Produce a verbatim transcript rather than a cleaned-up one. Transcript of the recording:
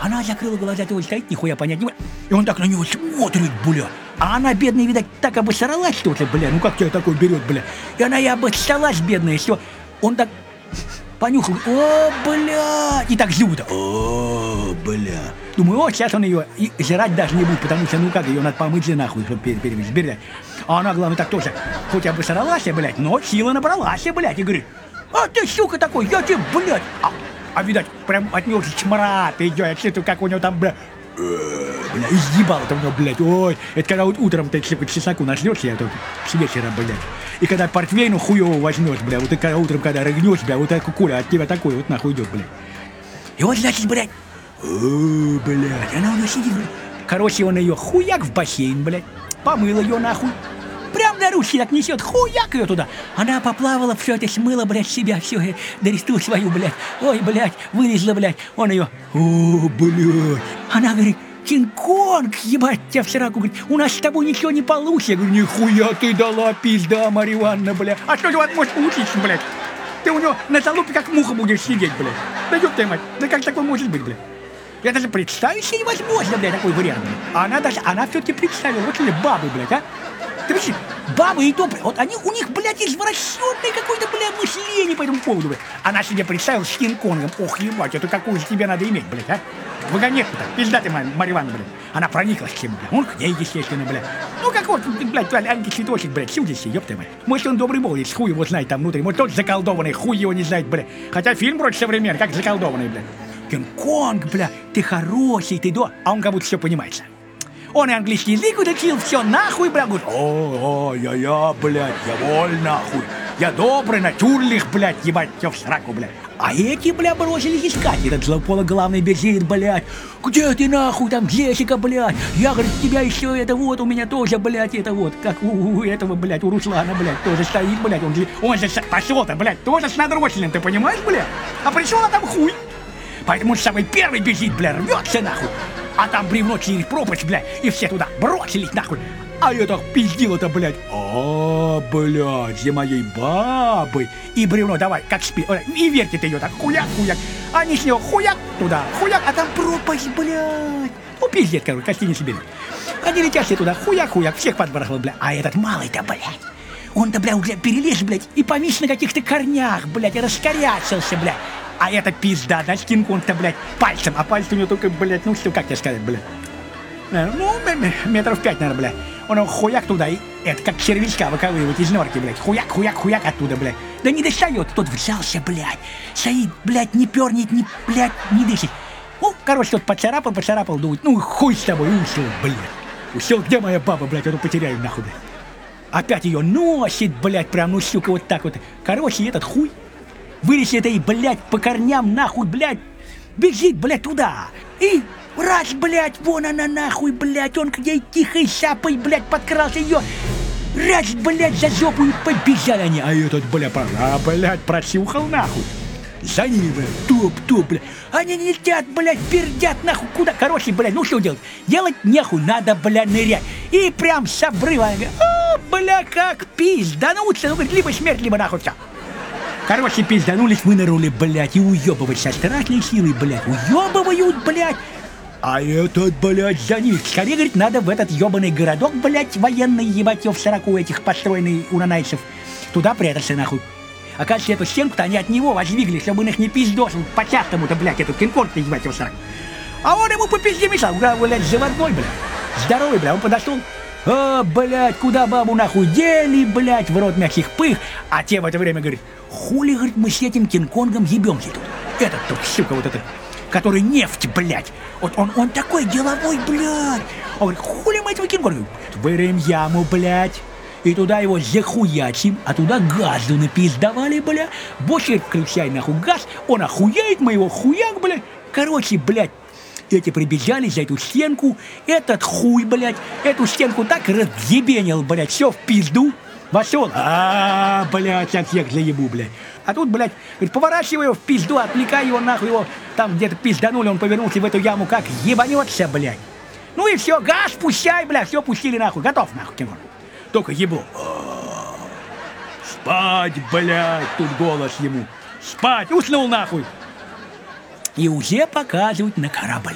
Она закрыла глаза, то стоит, нихуя понять не может. И он так на него смотрит, бля. А она, бедная, видать, так обоссоралась что-то, бля. Ну как тебя такой берет, бля? И она и обоссалась, бедная, все. Он так понюхал. О, бля! И так зубы-то. О, бля. Думаю, о, сейчас он ее и жрать даже не будет, потому что, ну как, ее надо помыть же нахуй, чтобы перевести, блядь. А она, главное, так тоже, хоть и обосралась, блядь, но сила набралась, блядь, и говорит, а ты, сука, такой, я тебе, блядь. А, а видать, прям от него чмрат идет, я чувствую, как у него там, бля, бля, изъебало-то у него, блядь, ой. Это когда вот утром ты к чесноку нажрёшься, я только с вечера, блядь. И когда портвейну хуёво возьмёшь, бля, вот и когда утром, когда рыгнёшь, бля, вот такой куля от тебя такой вот нахуй идёт, блядь. И вот, значит, блядь, о, блядь, она у него сидит, блядь. Короче, он ее хуяк в бассейн, блядь, помыл ее нахуй. Прям на ручки так несет, хуяк ее туда. Она поплавала, все это смыла, блядь, себя, все, доресту свою, блядь. Ой, блядь, вылезла, блядь. Он ее, о, блядь. Она говорит, Кинг-Конг, ебать тебя в сраку, говорит, у нас с тобой ничего не получится. Я говорю, нихуя ты дала, пизда, Марья Ивановна, блядь. А что же вас может получиться, блядь? Ты у него на залупе как муха будешь сидеть, блядь. Да ёб твою мать, да как такое может быть, блядь? Я даже представить себе невозможно, блядь, такой вариант, блядь. А она даже, она все-таки представила, вот или бабы, блядь, а? Ты видишь, бабы и то, вот они, у них, блядь, извращенное какое-то, блядь, мышление по этому поводу, блядь. Она себе представила с Кинг-Конгом, ох, ебать, это какую же тебе надо иметь, блядь, а? Вагонетку-то, пизда ты, Марья Ивановна, блядь. Она прониклась к чему, блядь, он к ней, естественно, блядь. Ну, как вот, блядь, Аньки Цветочек, блядь, судится, ёб твою мать. Может, он добрый молодец, хуй его знает там внутри, может, тот заколдованный, хуй его не знает, блядь. Хотя фильм вроде современный, как заколдованный, блядь. Кинг-Конг, бля, ты хороший, ты до... А он как будто все понимается. Он и английский язык учил, все нахуй, бля, говорит, о, о, я, я, блядь, я воль, нахуй. Я добрый, натюрлих, блядь, ебать, все в сраку, блядь. А эти, бля, бросились искать. Этот злопологлавный бежит, блядь. Где ты, нахуй, там, Джессика, блядь? Я, говорит, тебя еще это вот, у меня тоже, блядь, это вот, как у, у этого, блядь, у Руслана, блядь, тоже стоит, блядь. Он, он же пошел-то, блядь, тоже с надроченным, ты понимаешь, блядь? А пришел, а там хуй. Поэтому он самый первый бежит, бля, рвется нахуй. А там бревно через пропасть, бля, и все туда бросились нахуй. А я так пиздил-то, блядь. А, блядь, за моей бабой. И бревно давай, как спи, и вертит ее так, хуяк-хуяк. Они с него хуяк туда, хуяк, а там пропасть, блядь. Ну, пиздец, короче, гостиница берет. Они летят все туда, хуяк-хуяк, всех подбросил, бля. А этот малый-то, блядь, он-то, бля, уже перелез, блядь, и повис на каких-то корнях, блядь, и раскорячился, блядь. А эта пизда, да, Кинг-Конг-то, блядь, пальцем, а пальцы у него только, блядь, ну что, как тебе сказать, блядь, ну, метров пять, наверное, блядь. Он его хуяк туда, и это как червячка выковыривать из норки, блядь, хуяк-хуяк-хуяк оттуда, блядь. Да не достает, тот взялся, блядь, стоит, блядь, не пернет, не, блядь, не дышит. Ну, короче, тот поцарапал, поцарапал, думает, ну, хуй с тобой, ушел, блядь. Ушел, где моя баба, блядь, я тут потеряю, нахуй, блядь. Опять ее носит, блядь, прям, ну, сука, вот так вот. Короче, этот хуй вылез этой, блядь, по корням, нахуй, блядь, бежит, блядь, туда. И раз, блядь, вон она, нахуй, блядь, он к ней тихой сапой, блядь, подкрался ее. Раз, блядь, за жопу и побежали они. А этот, блядь, а, блядь, просюхал, нахуй. За ними, блядь, топ-топ, блядь. Они не летят, блядь, пердят, нахуй, куда? Короче, блядь, ну что делать? Делать нехуй, надо, блядь, нырять. И прям с обрыва, она говорит, о, бля, как пиздануться. Ну, говорит, либо смерть, либо нахуй, все. Короче, пизданулись, вынырнули, блядь, и уебывать со страшной силой, блядь, уебывают, блядь. А этот, блядь, за них. Скорее, говорит, надо в этот ебаный городок, блядь, военный, ебать, в сороку этих построенный у нанайцев. Туда прятаться, нахуй. Оказывается, эту стенку-то они от него воздвигли, чтобы он их не пиздосил по-частому-то, блядь, этот Кинг-Конг-то, ебать, в сороку. А он ему по пизде мешал, блядь, заводной, блядь. Здоровый, блядь, он подошел. А, блядь, куда бабу нахуй дели, блядь, в рот мягких пых. А те в это время говорят, хули, говорит, мы с этим Кинг-Конгом ебемся тут. Этот тут, сука, вот этот, который нефть, блядь. Вот он, он такой деловой, блядь. Он говорит, хули мы этого Кинг-Конга? Вырыем яму, блядь. И туда его захуячим, а туда газу напиздавали, бля. Больше включай нахуй газ, он охуеет, мы его хуяк, бля. Короче, блядь. Эти прибежали за эту стенку, этот хуй, блядь, эту стенку так разъебенил, блядь, все в пизду. Вошел, а, блядь, я всех заебу, блядь. А тут, блядь, говорит, поворачивай его в пизду, отвлекай его, нахуй его, там где-то пизданули, он повернулся в эту яму, как ебанется, блядь. Ну и все, газ пущай, блядь, все пустили нахуй, готов, нахуй, Кинг-Конг. Только ебло. Спать, блядь, тут голос ему. Спать, уснул, нахуй. И уже показывают на корабль.